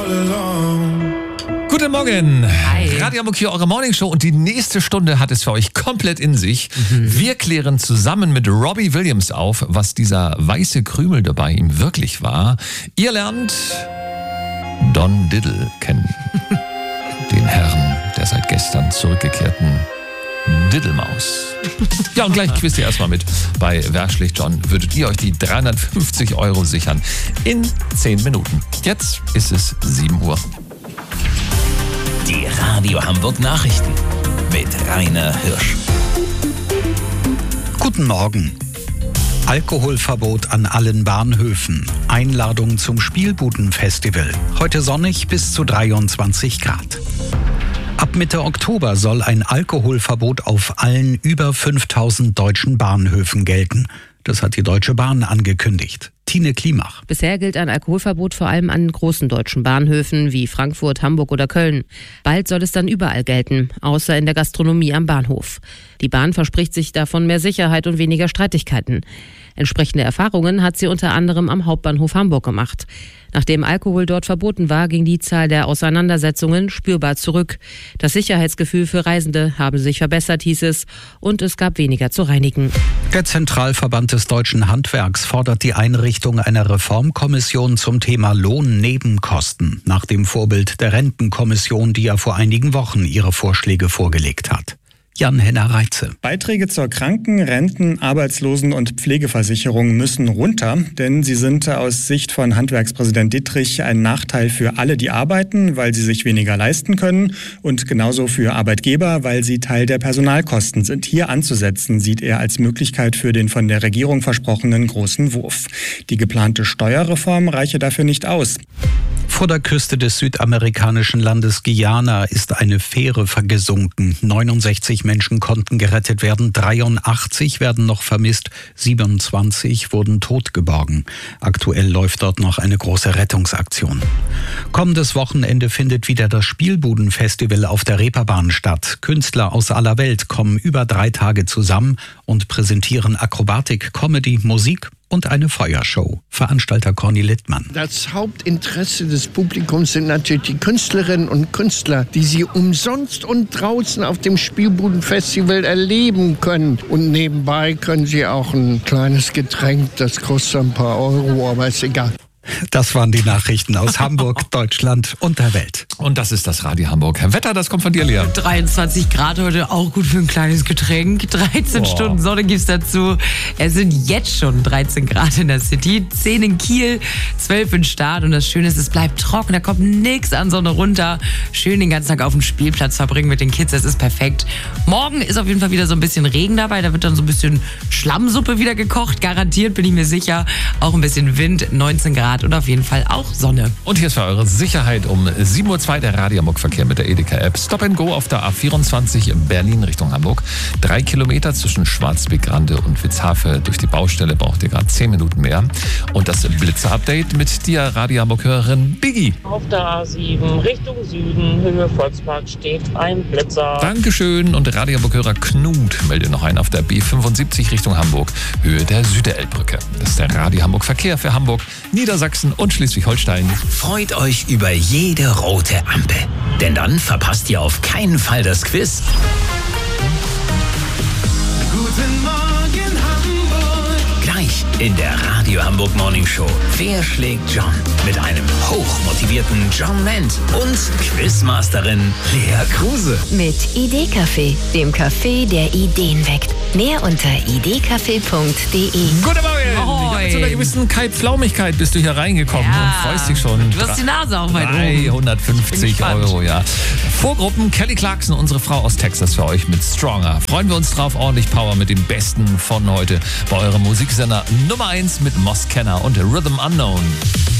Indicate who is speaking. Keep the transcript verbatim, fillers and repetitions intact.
Speaker 1: Guten Morgen.
Speaker 2: Hi.
Speaker 1: Radio Hamburg hier, eure Morningshow, und die nächste Stunde hat es für euch komplett in sich. Mhm. Wir klären zusammen mit Robbie Williams auf, was dieser weiße Krümel dabei ihm wirklich war. Ihr lernt Don Diddle kennen. Den Herrn der seit gestern zurückgekehrten Diddlemaus. Ja, und gleich quizt ihr erstmal mit. Bei Wer schlägt John würdet ihr euch die dreihundertfünfzig Euro sichern in zehn Minuten. Jetzt ist es sieben Uhr.
Speaker 3: Die Radio Hamburg Nachrichten mit Rainer Hirsch.
Speaker 4: Guten Morgen. Alkoholverbot an allen Bahnhöfen. Einladung zum Spielbudenfestival. Heute sonnig bis zu dreiundzwanzig Grad. Ab Mitte Oktober soll ein Alkoholverbot auf allen über fünftausend deutschen Bahnhöfen gelten. Das hat die Deutsche Bahn angekündigt. Tine Klimach.
Speaker 2: Bisher gilt ein Alkoholverbot vor allem an großen deutschen Bahnhöfen wie Frankfurt, Hamburg oder Köln. Bald soll es dann überall gelten, außer in der Gastronomie am Bahnhof. Die Bahn verspricht sich davon mehr Sicherheit und weniger Streitigkeiten. Entsprechende Erfahrungen hat sie unter anderem am Hauptbahnhof Hamburg gemacht. Nachdem Alkohol dort verboten war, ging die Zahl der Auseinandersetzungen spürbar zurück. Das Sicherheitsgefühl für Reisende habe sich verbessert, hieß es, und es gab weniger zu reinigen.
Speaker 4: Der Zentralverband des deutschen Handwerks fordert die Einrichtung einer Reformkommission zum Thema Lohnnebenkosten, nach dem Vorbild der Rentenkommission, die ja vor einigen Wochen ihre Vorschläge vorgelegt hat. Jan-Henner Reitze.
Speaker 5: Beiträge zur Kranken-, Renten-, Arbeitslosen- und Pflegeversicherung müssen runter, denn sie sind aus Sicht von Handwerkspräsident Dittrich ein Nachteil für alle, die arbeiten, weil sie sich weniger leisten können, und genauso für Arbeitgeber, weil sie Teil der Personalkosten sind. Hier anzusetzen, sieht er als Möglichkeit für den von der Regierung versprochenen großen Wurf. Die geplante Steuerreform reiche dafür nicht aus.
Speaker 4: Vor der Küste des südamerikanischen Landes Guyana ist eine Fähre gesunken. neunundsechzig Menschen konnten gerettet werden, dreiundachtzig werden noch vermisst, siebenundzwanzig wurden totgeborgen. Aktuell läuft dort noch eine große Rettungsaktion. Kommendes Wochenende findet wieder das Spielbudenfestival auf der Reeperbahn statt. Künstler aus aller Welt kommen über drei Tage zusammen und präsentieren Akrobatik, Comedy, Musik und eine Feuershow. Veranstalter Conny Littmann.
Speaker 6: Das Hauptinteresse des Publikums sind natürlich die Künstlerinnen und Künstler, die sie umsonst und draußen auf dem Spielbudenfestival erleben können. Und nebenbei können sie auch ein kleines Getränk, das kostet ein paar Euro, aber ist egal.
Speaker 4: Das waren die Nachrichten aus Hamburg, Deutschland und der Welt.
Speaker 1: Und das ist das Radio Hamburg. Wetter, das kommt von dir, Lea.
Speaker 2: dreiundzwanzig Grad heute, auch gut für ein kleines Getränk. dreizehn
Speaker 1: Boah.
Speaker 2: Stunden Sonne gibt's dazu. Es sind jetzt schon dreizehn Grad in der City, zehn in Kiel, zwölf in Stad. Und das Schöne ist, es bleibt trocken, da kommt nichts an Sonne runter. Schön den ganzen Tag auf dem Spielplatz verbringen mit den Kids, das ist perfekt. Morgen ist auf jeden Fall wieder so ein bisschen Regen dabei. Da wird dann so ein bisschen Schlammsuppe wieder gekocht, garantiert, bin ich mir sicher. Auch ein bisschen Wind, neunzehn Grad. Und auf jeden Fall auch Sonne.
Speaker 1: Und hier ist für eure Sicherheit um sieben Uhr zwei der Radio Hamburg Verkehr mit der Edeka-App. Stop and Go auf der A vierundzwanzig Berlin Richtung Hamburg. Drei Kilometer zwischen Schwarzbeek-Rande und Witzhafe. Durch die Baustelle braucht ihr gerade zehn Minuten mehr. Und das Blitzer-Update mit der Radio Hamburg-Hörerin Biggie.
Speaker 7: Auf der A sieben Richtung Süden, Höhe Volkspark, steht ein Blitzer.
Speaker 1: Dankeschön. Und Radio Hamburg-Hörer Knut meldet noch ein auf der B fünfundsiebzig Richtung Hamburg. Höhe der Süderelbbrücke. Das ist der Radio Hamburg Verkehr für Hamburg, Niedersachsen und Schleswig-Holstein.
Speaker 3: Freut euch über jede rote Ampel, denn dann verpasst ihr auf keinen Fall das Quiz.
Speaker 8: Guten Morgen Hamburg.
Speaker 3: Gleich in der Radio Hamburg Morning Show. Wer schlägt John? Mit einem hochmotivierten John Ment und Quizmasterin Lea Kruse.
Speaker 9: Mit Idee-Café, dem Café, der Ideen weckt. Mehr unter idee-café punkt de.
Speaker 1: Guten Morgen! Ja, mit so einer gewissen Kaltflaumigkeit bist du hier reingekommen
Speaker 2: Ja.
Speaker 1: und freust dich schon.
Speaker 2: Du hast die Nase auch weit oben.
Speaker 1: dreihundertfünfzig Euro, ja. Vorgruppen, Kelly Clarkson, unsere Frau aus Texas für euch mit Stronger. Freuen wir uns drauf, ordentlich Power mit dem Besten von heute bei eurem Musiksender Nummer eins mit Moss Kenner und Rhythm Unknown.